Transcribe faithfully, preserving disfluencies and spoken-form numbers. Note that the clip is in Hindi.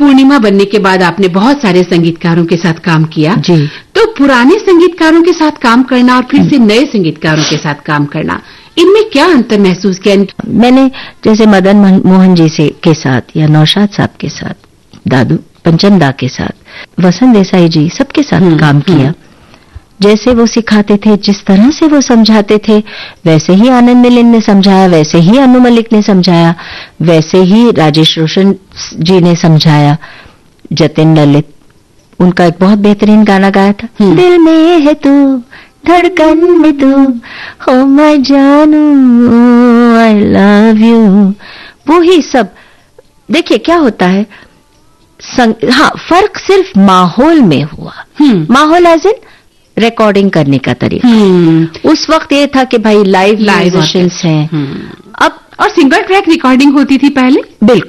पूर्णिमा बनने के बाद आपने बहुत सारे संगीतकारों के साथ काम किया जी। तो पुराने संगीतकारों के साथ काम करना और फिर से नए संगीतकारों के साथ काम करना, इनमें क्या अंतर महसूस किया? मैंने जैसे मदन मोहन जी से के साथ या नौशाद साहब के साथ, दादू पंचम दा के साथ, वसंत देसाई जी, सबके साथ काम किया। जैसे वो सिखाते थे, जिस तरह से वो समझाते थे, वैसे ही आनंद मिलिंद ने समझाया, वैसे ही अनु मलिक ने समझाया, वैसे ही राजेश रोशन जी ने समझाया। जतिन ललित, उनका एक बहुत बेहतरीन गाना गाया था, दिल में है तू, धड़कन में तू, हो मैं जानू, आई लव यू। वो ही सब। देखिए क्या होता है, संग, हाँ, फर्क सिर्फ माहौल में हुआ। माहौल एज इन रिकॉर्डिंग करने का तरीका। उस वक्त ये था कि भाई लाइव म्यूजिशियंस हैं। अब और सिंगल ट्रैक रिकॉर्डिंग होती थी पहले? बिल्कुल।